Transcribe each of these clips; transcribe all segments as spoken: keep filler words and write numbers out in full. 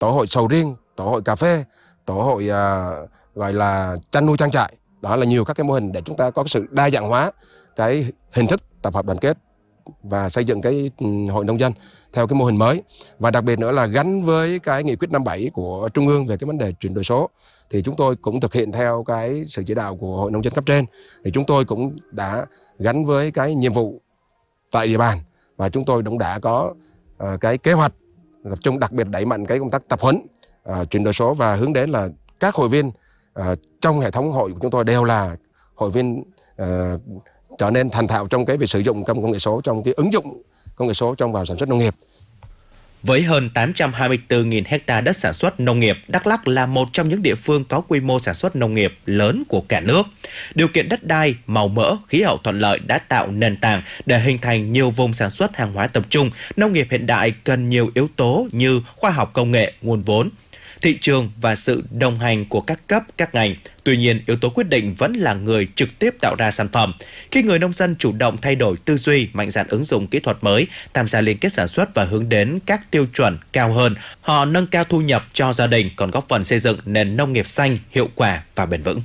tổ hội sầu riêng, tổ hội cà phê, tổ hội à, gọi là chăn nuôi trang trại. Đó là nhiều các cái mô hình để chúng ta có sự đa dạng hóa cái hình thức tập hợp đoàn kết và xây dựng cái hội nông dân theo cái mô hình mới. Và đặc biệt nữa là gắn với cái nghị quyết năm bảy của Trung ương về cái vấn đề chuyển đổi số, thì chúng tôi cũng thực hiện theo cái sự chỉ đạo của Hội Nông dân cấp trên. Thì chúng tôi cũng đã gắn với cái nhiệm vụ tại địa bàn, và chúng tôi cũng đã có uh, cái kế hoạch tập trung đặc biệt đẩy mạnh cái công tác tập huấn uh, chuyển đổi số, và hướng đến là các hội viên uh, trong hệ thống hội của chúng tôi đều là hội viên uh, trở nên thành thạo trong cái việc sử dụng công nghệ số, trong cái ứng dụng công nghệ số trong vào sản xuất nông nghiệp. Với hơn tám trăm hai mươi tư nghìn ha đất sản xuất nông nghiệp, Đắk Lắk là một trong những địa phương có quy mô sản xuất nông nghiệp lớn của cả nước. Điều kiện đất đai, màu mỡ, khí hậu thuận lợi đã tạo nền tảng để hình thành nhiều vùng sản xuất hàng hóa tập trung. Nông nghiệp hiện đại cần nhiều yếu tố như khoa học công nghệ, nguồn vốn, thị trường và sự đồng hành của các cấp, các ngành. Tuy nhiên, yếu tố quyết định vẫn là người trực tiếp tạo ra sản phẩm. Khi người nông dân chủ động thay đổi tư duy, mạnh dạn ứng dụng kỹ thuật mới, tham gia liên kết sản xuất và hướng đến các tiêu chuẩn cao hơn, họ nâng cao thu nhập cho gia đình, còn góp phần xây dựng nền nông nghiệp xanh, hiệu quả và bền vững.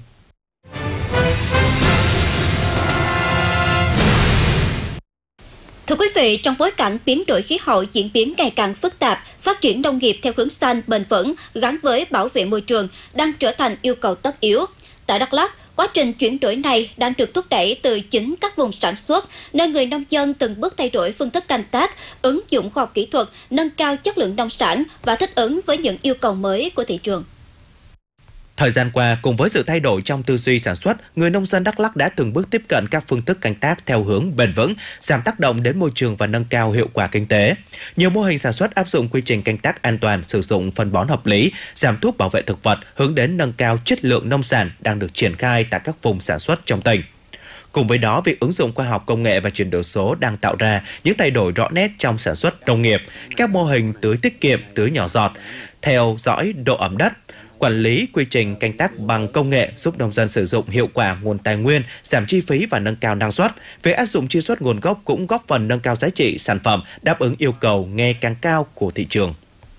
Thưa quý vị, trong bối cảnh biến đổi khí hậu diễn biến ngày càng phức tạp, phát triển nông nghiệp theo hướng xanh, bền vững gắn với bảo vệ môi trường đang trở thành yêu cầu tất yếu. Tại Đắk Lắk, quá trình chuyển đổi này đang được thúc đẩy từ chính các vùng sản xuất, nên người nông dân từng bước thay đổi phương thức canh tác, ứng dụng khoa học kỹ thuật, nâng cao chất lượng nông sản và thích ứng với những yêu cầu mới của thị trường. Thời gian qua, cùng với sự thay đổi trong tư duy sản xuất, người nông dân Đắk Lắk đã từng bước tiếp cận các phương thức canh tác theo hướng bền vững, giảm tác động đến môi trường và nâng cao hiệu quả kinh tế. Nhiều mô hình sản xuất áp dụng quy trình canh tác an toàn, sử dụng phân bón hợp lý, giảm thuốc bảo vệ thực vật, hướng đến nâng cao chất lượng nông sản đang được triển khai tại các vùng sản xuất trong tỉnh. Cùng với đó, việc ứng dụng khoa học công nghệ và chuyển đổi số đang tạo ra những thay đổi rõ nét trong sản xuất nông nghiệp. Các mô hình tưới tiết kiệm, tưới nhỏ giọt, theo dõi độ ẩm đất, quản lý quy trình canh tác bằng công nghệ giúp nông dân sử dụng hiệu quả nguồn tài nguyên, giảm chi phí và nâng cao năng suất. Việc áp dụng truy xuất nguồn gốc cũng góp phần nâng cao giá trị sản phẩm, đáp ứng yêu cầu ngày càng cao của thị trường.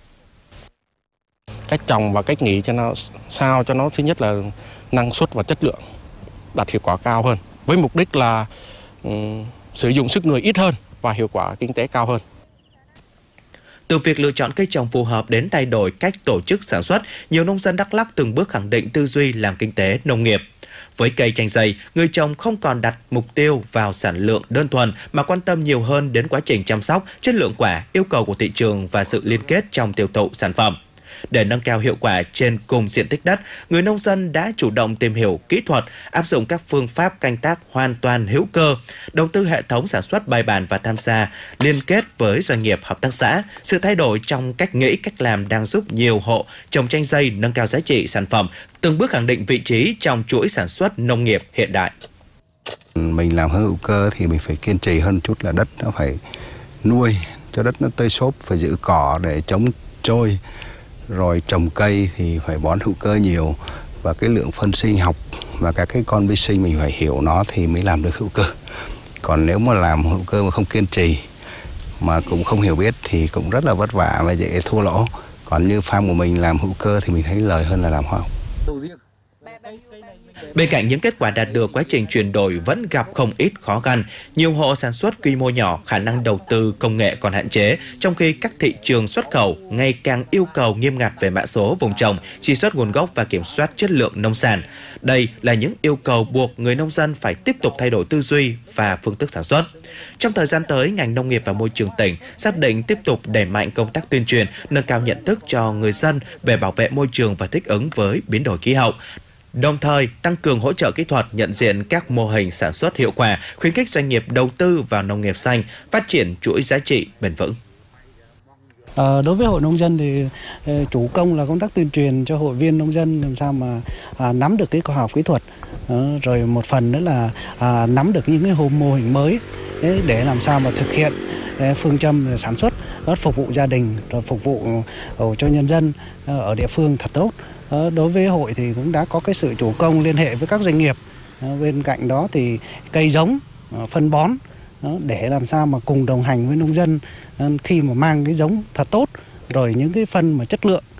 Cách trồng và cách nghỉ cho nó sao cho nó thứ nhất là năng suất và chất lượng đạt hiệu quả cao hơn, với mục đích là um, sử dụng sức người ít hơn và hiệu quả kinh tế cao hơn. Từ việc lựa chọn cây trồng phù hợp đến thay đổi cách tổ chức sản xuất, nhiều nông dân Đắk Lắk từng bước khẳng định tư duy làm kinh tế nông nghiệp. Với cây chanh dây, người trồng không còn đặt mục tiêu vào sản lượng đơn thuần mà quan tâm nhiều hơn đến quá trình chăm sóc, chất lượng quả, yêu cầu của thị trường và sự liên kết trong tiêu thụ sản phẩm. Để nâng cao hiệu quả trên cùng diện tích đất, người nông dân đã chủ động tìm hiểu kỹ thuật, áp dụng các phương pháp canh tác hoàn toàn hữu cơ, đầu tư hệ thống sản xuất bài bản và tham gia liên kết với doanh nghiệp, hợp tác xã. Sự thay đổi trong cách nghĩ, cách làm đang giúp nhiều hộ trồng chanh dây nâng cao giá trị sản phẩm, từng bước khẳng định vị trí trong chuỗi sản xuất nông nghiệp hiện đại. Mình làm hữu cơ thì mình phải kiên trì hơn chút, là đất nó phải nuôi cho đất nó tơi xốp, phải giữ cỏ để chống trôi. Rồi trồng cây thì phải bón hữu cơ nhiều, và cái lượng phân sinh học và các cái con vi sinh mình phải hiểu nó thì mới làm được hữu cơ. Còn nếu mà làm hữu cơ mà không kiên trì mà cũng không hiểu biết thì cũng rất là vất vả và dễ thua lỗ. Còn như farm của mình làm hữu cơ thì mình thấy lời hơn là làm hóa học. Bên cạnh những kết quả đạt được, quá trình chuyển đổi vẫn gặp không ít khó khăn. Nhiều hộ sản xuất quy mô nhỏ, khả năng đầu tư công nghệ còn hạn chế, trong khi các thị trường xuất khẩu ngày càng yêu cầu nghiêm ngặt về mã số vùng trồng, truy xuất nguồn gốc và kiểm soát chất lượng nông sản. Đây là những yêu cầu buộc người nông dân phải tiếp tục thay đổi tư duy và phương thức sản xuất. Trong thời gian tới, ngành nông nghiệp và môi trường tỉnh xác định tiếp tục đẩy mạnh công tác tuyên truyền, nâng cao nhận thức cho người dân về bảo vệ môi trường và thích ứng với biến đổi khí hậu. Đồng thời, tăng cường hỗ trợ kỹ thuật, nhận diện các mô hình sản xuất hiệu quả, khuyến khích doanh nghiệp đầu tư vào nông nghiệp xanh, phát triển chuỗi giá trị bền vững. À, đối với hội nông dân thì chủ công là công tác tuyên truyền cho hội viên nông dân làm sao mà à, nắm được cái khoa học kỹ thuật, à, rồi một phần nữa là à, nắm được những cái mô hình mới để, để làm sao mà thực hiện phương châm sản xuất, phục vụ gia đình, rồi phục vụ cho nhân dân ở địa phương thật tốt. Đối với hội thì cũng đã có cái sự chủ công liên hệ với các doanh nghiệp. Bên cạnh đó thì cây giống, phân bón để làm sao mà cùng đồng hành với nông dân khi mà mang cái giống thật tốt, rồi những cái phân mà chất lượng